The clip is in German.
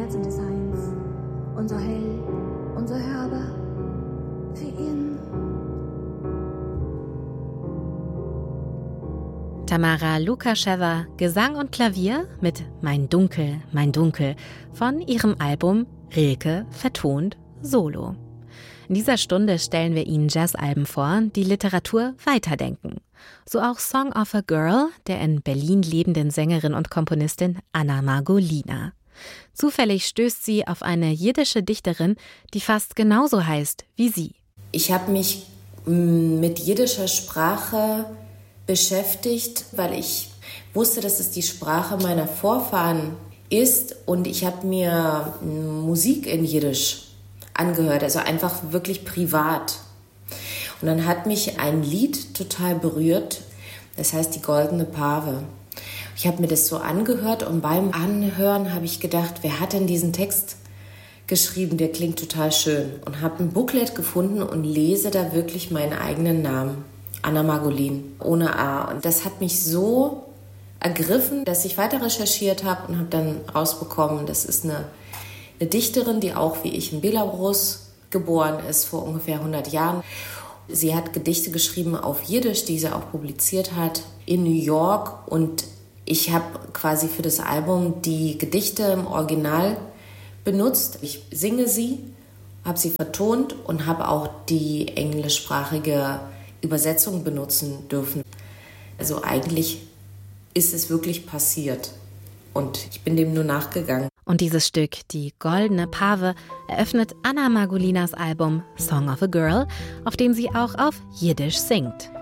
Herzen des Heils, unser Held, unser Hörber, für ihn. Tamara Lukaschewa, Gesang und Klavier mit Mein Dunkel von ihrem Album Rilke vertont Solo. In dieser Stunde stellen wir Ihnen Jazzalben vor, die Literatur weiterdenken. So auch Song of a Girl der in Berlin lebenden Sängerin und Komponistin Anna Margolina. Zufällig stößt sie auf eine jiddische Dichterin, die fast genauso heißt wie sie. Ich habe mich mit jiddischer Sprache beschäftigt, weil ich wusste, dass es die Sprache meiner Vorfahren ist, und ich habe mir Musik in Jiddisch angehört, also einfach wirklich privat. Und dann hat mich ein Lied total berührt, das heißt Die goldene Pave. Ich habe mir das so angehört, und beim Anhören habe ich gedacht, wer hat denn diesen Text geschrieben, der klingt total schön, und habe ein Booklet gefunden und lese da wirklich meinen eigenen Namen. Anna Margolin, ohne A. Und das hat mich so ergriffen, dass ich weiter recherchiert habe und habe dann rausbekommen, das ist eine Dichterin, die auch wie ich in Belarus geboren ist, vor ungefähr 100 Jahren. Sie hat Gedichte geschrieben auf Jiddisch, die sie auch publiziert hat in New York. Und ich habe quasi für das Album die Gedichte im Original benutzt. Ich singe sie, habe sie vertont und habe auch die englischsprachige Übersetzung benutzen dürfen. Also eigentlich ist es wirklich passiert und ich bin dem nur nachgegangen. Und dieses Stück, Die goldene Pave, eröffnet Anna Margolinas Album Song of a Girl, auf dem sie auch auf Jiddisch singt.